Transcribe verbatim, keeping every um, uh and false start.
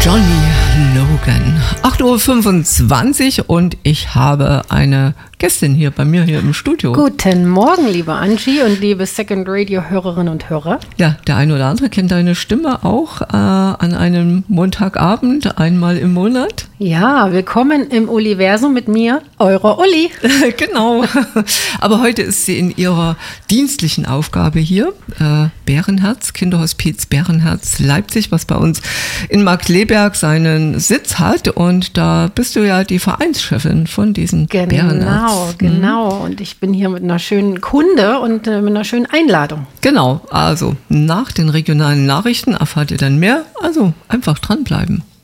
Johnny Logan. acht Uhr fünfundzwanzig und ich habe eine Gästin hier bei mir hier im Studio. Guten Morgen, liebe Angie und liebe Second Radio-Hörerinnen und Hörer. Ja, der eine oder andere kennt deine Stimme auch äh, an einem Montagabend, einmal im Monat. Ja, willkommen im Universum mit mir, eure Uli. Genau, aber heute ist sie in ihrer dienstlichen Aufgabe hier. Äh, Bärenherz, Kinderhospiz Bärenherz Leipzig, was bei uns in Marktleberg seinen Sitz hat. Und da bist du ja die Vereinschefin von diesem Genau. Bärenherz. Genau, genau. Und ich bin hier mit einer schönen Kunde und äh, mit einer schönen Einladung. Genau, also nach den regionalen Nachrichten erfahrt ihr dann mehr. Also einfach dranbleiben.